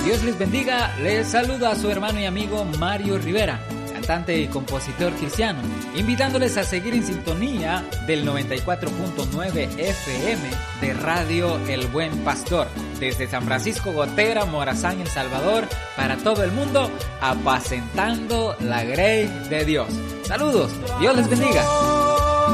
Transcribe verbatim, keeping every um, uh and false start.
Dios les bendiga, les saluda a su hermano y amigo Mario Rivera, cantante y compositor cristiano, invitándoles a seguir en sintonía del noventa y cuatro punto nueve F M de Radio El Buen Pastor, desde San Francisco Gotera, Morazán, El Salvador, para todo el mundo, apacentando la grey de Dios. Saludos, Dios les bendiga.